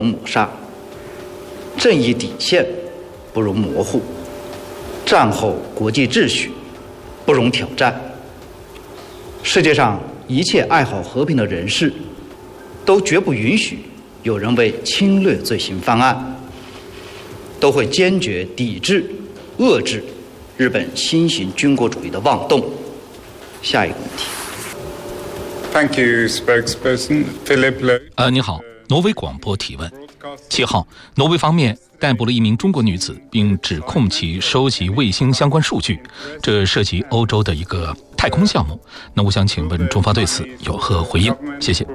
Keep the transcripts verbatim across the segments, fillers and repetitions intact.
抹杀，正义底线不容模糊，战后国际秩序不容挑战。世界上一切爱好和平的人士都绝不允许有人为侵略罪行犯案，都会坚决抵制、遏制日本新型军国主义的妄动。下一个问题。 Thank you, spokesperson Philip Lowe. 呃，你好，挪威广播提问。七号，挪威方面逮捕了一名中国女子，并指控其收集卫星相关数据，这涉及欧洲的一个太空项目。那我想请问中方对此有何回应？谢谢。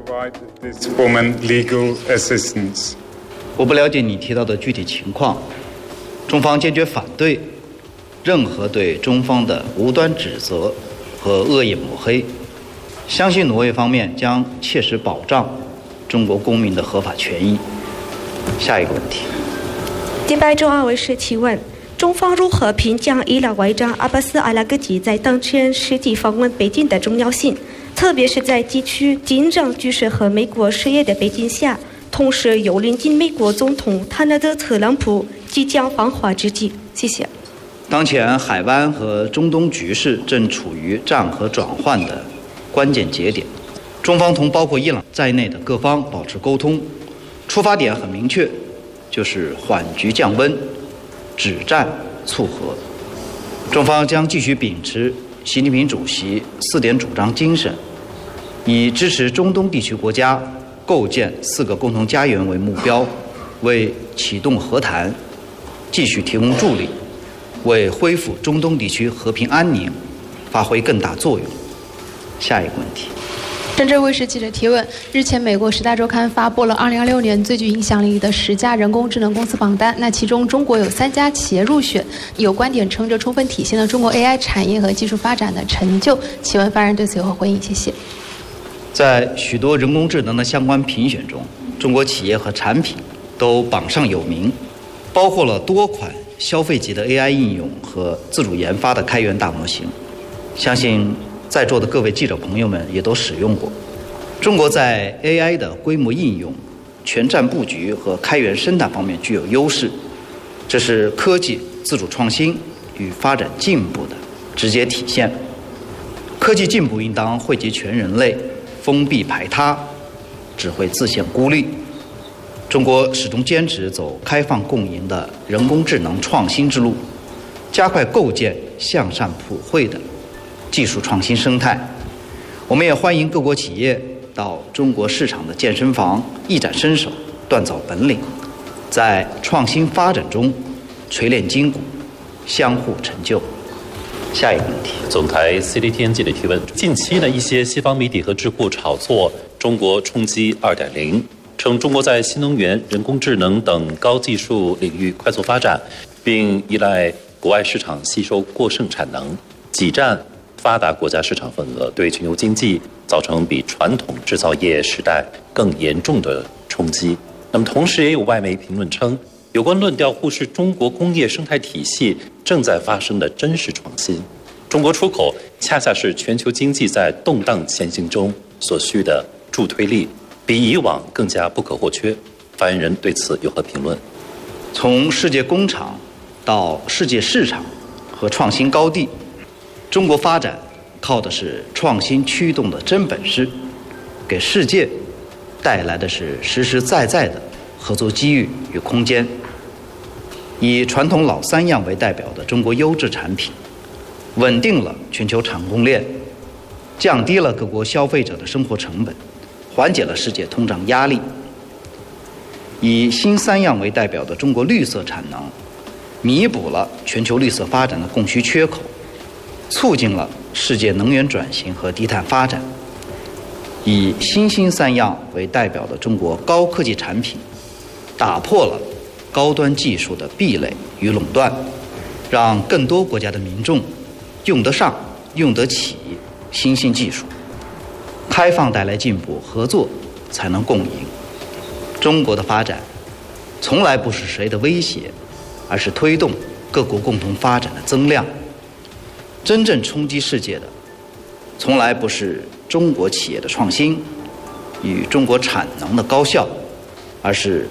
我不了解你提到的具体情况，中方坚决反对任何对中方的无端指责和恶意抹黑，相信挪威方面将切实保障中国公民的合法权益。下一个问题。 敬拜中二卫视提问：中方如何评价伊朗外长阿巴斯·阿拉格吉在当前实际访问北京的重要性，特别是在地区紧张局势和美国事业的背景下，同时又临近美国总统他纳德·特朗普即将访华之际？谢谢。 当前海湾和中东局势正处于战和转换的关键节点，中方同包括伊朗在内的各方保持沟通，出发点很明确，就是缓局降温，止战促和。中方将继续秉持习近平主席四点主张精神，以支持中东地区国家构建四个共同家园为目标，为启动和谈继续提供助力，为恢复中东地区和平安宁发挥更大作用。下一个问题。 深圳卫视记者提问：日前，美国《时代周刊》发布了二零二六年最具影响力的十家人工智能公司榜单，那其中中国有三家企业入选，有观点称这充分体现了中国 A I 产业和技术发展的成就。请问发言人对此有何回应？谢谢。 在许多人工智能的相关评选中，中国企业和产品都榜上有名，包括了多款消费级的 A I 应用和自主研发的开源大模型，相信在座的各位记者朋友们也都使用过。中国在 A I 的规模应用、全站布局和开源生态方面具有优势，这是科技自主创新与发展进步的直接体现。科技进步应当惠及全人类，封闭排他只会自陷孤立。中国始终坚持走开放共赢的人工智能创新之路，加快构建向善普惠的技术创新生态。我们也欢迎各国企业到中国市场的健身房一展身手，锻造本领，在创新发展中锤炼筋骨，相互成就。下一个问题。 总台 C D T N 记者提问：近期呢，一些西方媒体和智库炒作中国冲击 二点零， 称中国在新能源、人工智能等高技术领域快速发展，并依赖国外市场吸收过剩产能，挤占发达国家市场份额，对全球经济造成比传统制造业时代更严重的冲击。那么同时也有外媒评论称，有关论调忽视中国工业生态体系正在发生的真实创新。中国出口恰恰是全球经济在动荡前行中所需的助推力，比以往更加不可或缺。发言人对此有何评论？ 从世界工厂到世界市场和创新高地，中国发展靠的是创新驱动的真本事，给世界带来的是实实在在的合作机遇与空间。以传统老三样为代表的中国优质产品，稳定了全球产供链，降低了各国消费者的生活成本，缓解了世界通胀压力。以新三样为代表的中国绿色产能，弥补了全球绿色发展的供需缺口，促进了世界能源转型和低碳发展。以新兴三样为代表的中国高科技产品，打破了高端技术的壁垒与垄断，让更多国家的民众用得上、用得起新兴技术。开放带来进步，合作才能共赢。中国的发展从来不是谁的威胁，而是推动各国共同发展的增量。真正冲击世界的从来不是中国企业的创新与中国产能的高效，而是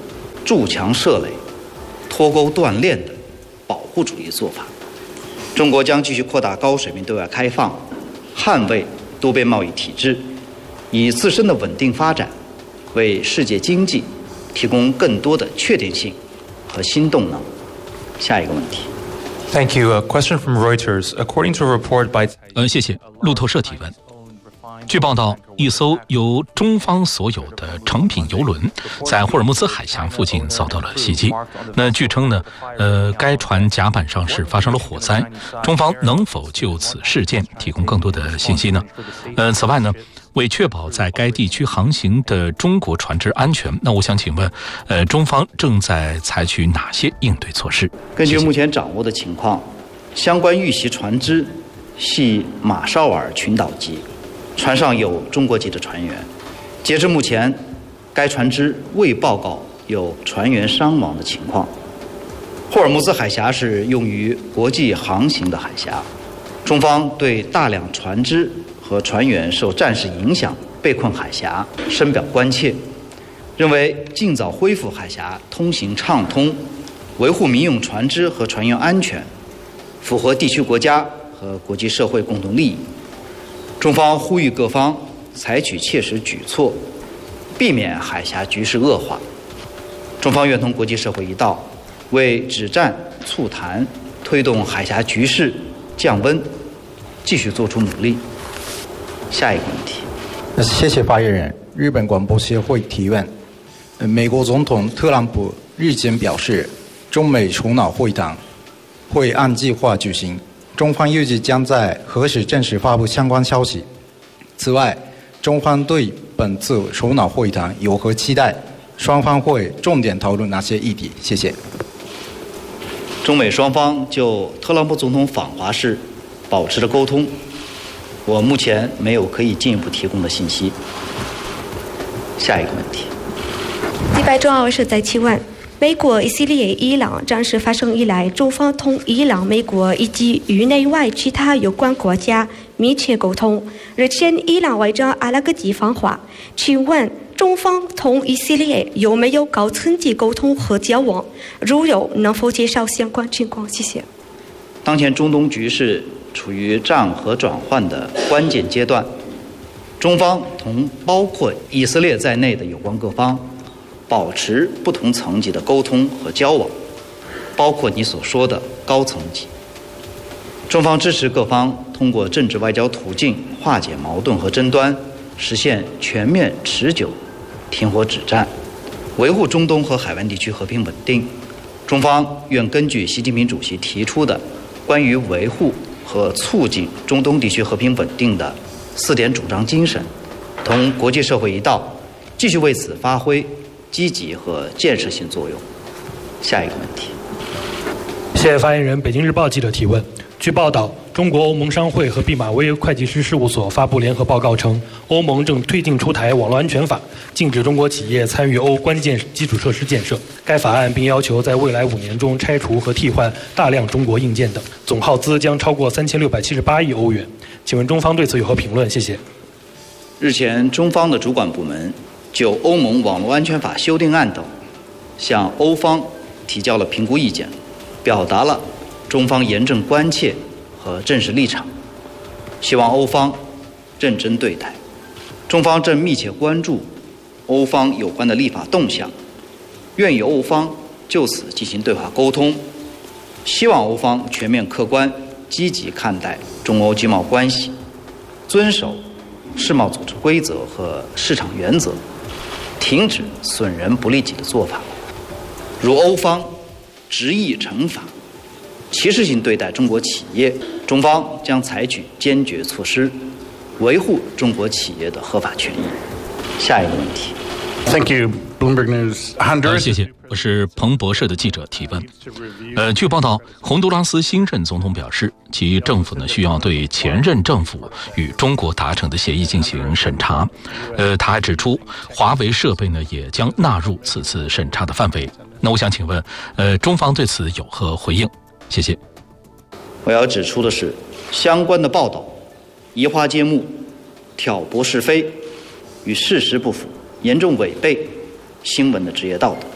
筑墙设垒、脱钩断链的保护主义做法。中国将继续扩大高水平对外开放，捍卫多边贸易体制，以自身的稳定发展为世界经济提供更多的确定性和新动能。下一个问题。 Thank you. A question from Reuters. According to a report by 呃，谢谢。路透社提问。据报道，一艘由中方所有的成品油轮在霍尔木兹海峡附近遭到了袭击。那据称呢，呃，该船甲板上是发生了火灾。中方能否就此事件提供更多的信息呢？呃，此外呢，为确保在该地区航行的中国船只安全，那我想请问，呃，中方正在采取哪些应对措施？ 根据目前掌握的情况，相关遇袭船只系马绍尔群岛级。船上有中国籍的船员，截至目前，该船只未报告有船员伤亡的情况。霍尔木兹海峡是用于国际航行的海峡，中方对大量船只和船员受战事影响被困海峡深表关切，认为尽早恢复海峡通行畅通，维护民用船只和船员安全，符合地区国家和国际社会共同利益。中方呼吁各方采取切实举措，避免海峡局势恶化。中方愿同国际社会一道，为止战促谈、推动海峡局势降温，继续做出努力。下一个问题。 谢谢发言人。日本广播协会提问：美国总统特朗普日前表示，中美首脑会谈会按计划举行。中方预计将在何时正式发布相关消息？此外，中方对本次首脑会谈有何期待？双方会重点讨论哪些议题？谢谢。 中美双方就特朗普总统访华事保持着沟通，我目前没有可以进一步提供的信息。下一个问题。 第八中澳是在七万。美国、以色列、伊朗战事发生以来，中方同伊朗、美国以及域内外其他有关国家密切沟通。日前，伊朗外长阿拉格吉访华，请问中方同以色列有没有高层级沟通和交往？如有，能否介绍相关情况？谢谢。 当前中东局势处于战和转换的关键阶段，中方同包括以色列在内的有关各方保持不同层级的沟通和交往，包括你所说的高层级。中方支持各方通过政治外交途径化解矛盾和争端，实现全面持久停火止战，维护中东和海湾地区和平稳定。中方愿根据习近平主席提出的关于维护和促进中东地区和平稳定的四点主张精神，同国际社会一道，继续为此发挥积极和建设性作用。下一个问题。 谢谢发言人。北京日报记者提问：据报道，中国欧盟商会和毕马威会计师事务所发布联合报告称，欧盟正推进出台网络安全法，禁止中国企业参与欧关键基础设施建设。该法案并要求在未来五年中拆除和替换大量中国硬件等，总耗资将超过三千六百七十八亿欧元。请问中方对此有何评论？谢谢。 日前，中方的主管部门就欧盟网络安全法修订案等向欧方提交了评估意见，表达了中方严正关切和正式立场，希望欧方认真对待。中方正密切关注欧方有关的立法动向，愿与欧方就此进行对话沟通，希望欧方全面客观积极看待中欧经贸关系，遵守世贸组织规则和市场原则，停止损人不利己的做法。如欧方执意惩罚、歧视性对待中国企业，中方将采取坚决措施，维护中国企业的合法权益。下一个问题。 Thank you, Bloomberg News. 呃、谢谢，我是彭博社的记者提问。呃，据报道，洪都拉斯新任总统表示，其政府呢需要对前任政府与中国达成的协议进行审查。呃，他还指出，华为设备呢也将纳入此次审查的范围。那我想请问，呃，中方对此有何回应？谢谢。 我要指出的是，相关的报道移花接木、挑拨是非，与事实不符，严重违背新闻的职业道德。